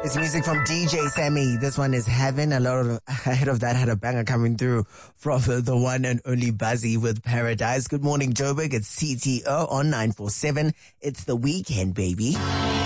It's music from DJ Sammy. This one is Heaven. Ahead of that had a banger coming through from the one and only Buzzy with Paradise. Good morning, Joburg. It's CTO on 947. It's the weekend, baby.